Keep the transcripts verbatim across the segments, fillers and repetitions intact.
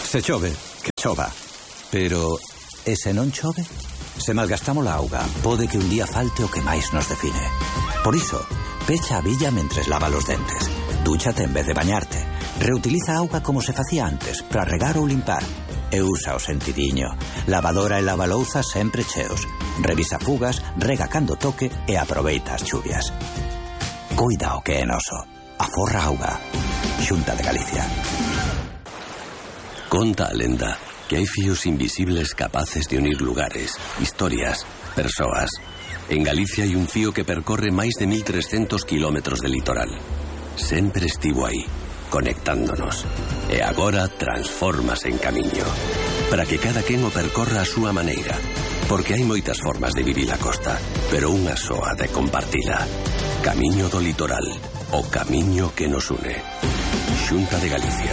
Se chove, que chova. Pero, e se non chove? Se malgastamos a auga, pode que un día falte o que máis nos define. Por iso, pecha a billa mentres lava os dentes. Dúchate en vez de bañarte. Reutiliza a auga como se facía antes, para regar ou limpar. E usa o sentidiño. Lavadora e lavalouza sempre cheos. Revisa fugas, rega cando toque e aproveita as chuvias. Cuida o que é noso. Aforra auga. Xunta de Galicia. Conta a lenda que hai fíos invisibles capaces de unir lugares, historias, persoas. En Galicia hai un fío que percorre máis de mil trescentos kilómetros de litoral. Sempre estivo aí, conectándonos. E agora transfórmase en camiño. Para que cada quen o percorra a súa maneira. Porque hai moitas formas de vivir a costa, pero unha soa de compartila. Camiño do litoral, o camiño que nos une. Xunta de Galicia.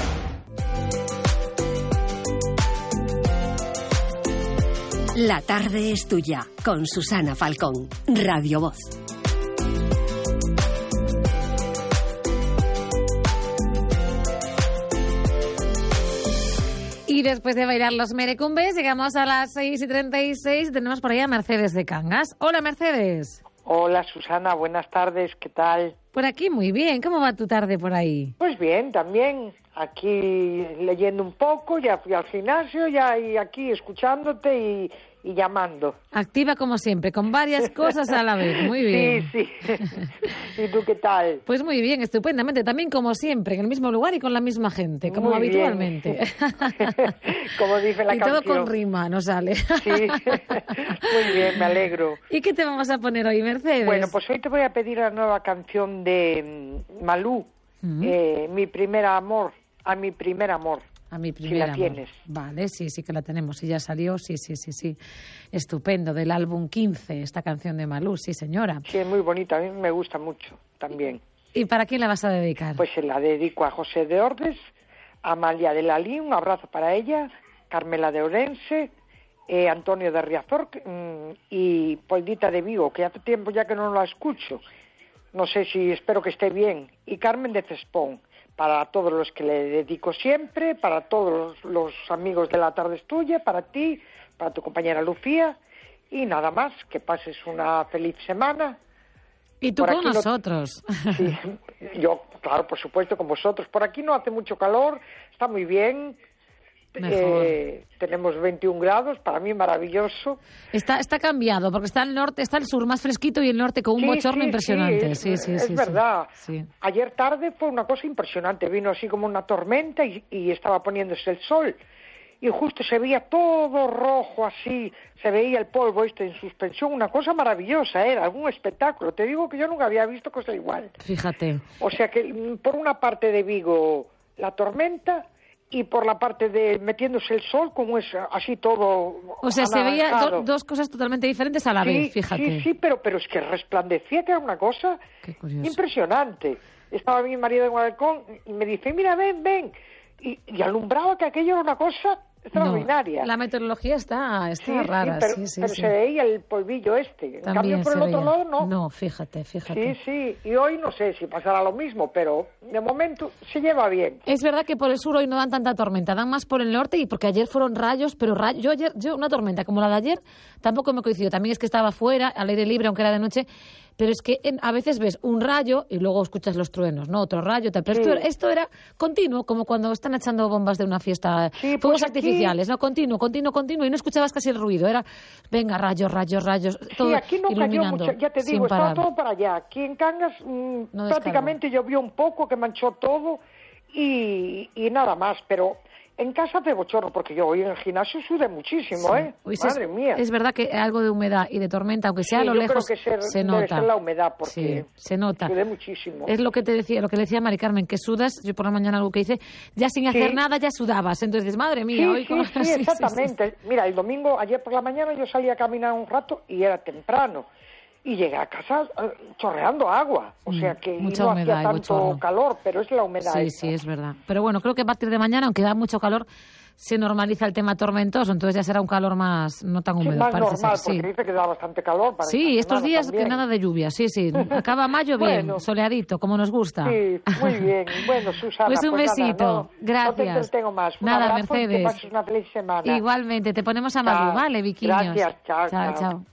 La tarde es tuya, con Susana Falcón, Radio Voz. Y después de bailar los merecumbes, llegamos a las seis y treinta y seis. Tenemos por ahí a Mercedes de Cangas. Hola, Mercedes. Hola, Susana. Buenas tardes. ¿Qué tal? Por aquí muy bien. ¿Cómo va tu tarde por ahí? Pues bien, también. Aquí leyendo un poco, ya fui al gimnasio, ya y aquí escuchándote y, y llamando. Activa como siempre, con varias cosas a la vez. Muy bien. Sí, sí. ¿Y tú qué tal? Pues muy bien, estupendamente. También como siempre, en el mismo lugar y con la misma gente, como muy habitualmente. Como dice la y canción. Y todo con rima, no sale. Sí. Muy bien, me alegro. ¿Y qué te vamos a poner hoy, Mercedes? Bueno, pues hoy te voy a pedir la nueva canción de Malú, uh-huh. eh, Mi primer amor. A mi primer amor. A mi primer si la amor. Tienes. Vale, sí, sí que la tenemos. Si ya salió, sí, sí, sí, sí. Estupendo, del álbum quince, esta canción de Malú, sí, señora. Sí, es muy bonita, a mí me gusta mucho también. ¿Y para quién la vas a dedicar? Pues se la dedico a José de Ordes, a Amalia de Lalí, un abrazo para ella, Carmela de Orense, eh, Antonio de Riazor mmm, y Poldita de Vigo, que hace tiempo ya que no la escucho. No sé si, espero que esté bien. Y Carmen de Cespón. Para todos los que le dedico siempre, para todos los, los amigos de La Tarde es Tuya, para ti, para tu compañera Lucía, y nada más, que pases una feliz semana. Y tú por con nosotros. No... Sí, yo, claro, por supuesto, con vosotros. Por aquí no hace mucho calor, está muy bien. Eh, tenemos veintiún grados, para mí maravilloso. Está está cambiado, porque está el norte, está el sur más fresquito y el norte con un sí, bochorno sí, impresionante. Sí, sí, sí, es sí, verdad. Sí. Ayer tarde fue una cosa impresionante, vino así como una tormenta y, y estaba poniéndose el sol. Y justo se veía todo rojo así, se veía el polvo este en suspensión, una cosa maravillosa, era algún espectáculo. Te digo que yo nunca había visto cosa igual. Fíjate. O sea que por una parte de Vigo la tormenta y por la parte de metiéndose el sol, como es así todo o sea, anaranjado. Se veía do, dos cosas totalmente diferentes a la sí, vez, fíjate. Sí, sí, pero, pero es que resplandecía, que era una cosa impresionante. Estaba mi marido en balcón y me dice, mira, ven, ven. Y, y alumbraba que aquello era una cosa extraordinaria. No, la meteorología está, está sí, rara, sí, pero, sí, sí, pero sí. se veía el polvillo este. En También cambio, por el otro veía. lado, no. No, fíjate, fíjate. Sí, sí, y hoy no sé si pasará lo mismo, pero de momento se lleva bien. Es verdad que por el sur hoy no dan tanta tormenta, dan más por el norte, y porque ayer fueron rayos, pero rayos, yo ayer, yo una tormenta como la de ayer tampoco me coincidió. También es que estaba fuera, al aire libre, aunque era de noche, pero es que en, a veces ves un rayo y luego escuchas los truenos, ¿no? Otro rayo, tal. Pero sí. esto, esto era continuo, como cuando están echando bombas de una fiesta, sí, fuegos pues artificiales, aquí... ¿no? Continuo, continuo, continuo, y no escuchabas casi el ruido. Era, venga, rayos, rayos, rayos, todo sí, aquí no iluminando, cayó mucho, ya te digo, estaba todo para allá. Aquí en Cangas mmm, no prácticamente llovió un poco, que manchó todo y, y nada más, pero... En casa hace bochorno, porque yo hoy en el gimnasio sudé muchísimo, sí. ¿eh? Uy, Madre es, mía. Es verdad que algo de humedad y de tormenta, aunque sea sí, a lo yo lejos, creo que ser, se debe nota. Ser la humedad, porque sí, se nota. Sudé muchísimo. Es lo que te decía, lo que le decía a Mari Carmen, que sudas, yo por la mañana algo que hice, ya sin hacer sí. nada ya sudabas. Entonces dices, madre mía, sí, hoy sí, con... sí, sí, exactamente. Sí, sí. Mira, el domingo, ayer por la mañana yo salí a caminar un rato y era temprano. y llegué a casa eh, chorreando agua, o sea que y Mucha no humedad hacía y tanto bochorno. calor, pero es la humedad. Sí, esta. sí, es verdad. Pero bueno, creo que a partir de mañana, aunque da mucho calor, se normaliza el tema tormentoso, entonces ya será un calor más, no tan Sí, húmedo, más parece normal, ser, porque sí. dice que da bastante calor. Para Sí, esta estos semana días también. que nada de lluvia, sí, sí. Acaba mayo bien, Bueno. soleadito, como nos gusta. Sí, muy bien. Bueno, Susana, Pues un nada, besito, no, gracias. No te entretengo más. Un Nada, abrazo y que Mercedes. pases una feliz semana. Igualmente, te ponemos a Madu, Chao. ¿vale, Viquiños? Gracias, chao, Chao, chao. chao.